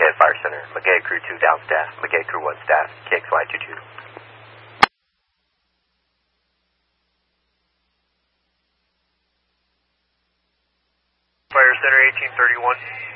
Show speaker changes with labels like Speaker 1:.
Speaker 1: Magay Fire Center, Magay Crew 2 down staff, Magay Crew 1 staff, KXY22.
Speaker 2: Fire Center 1831.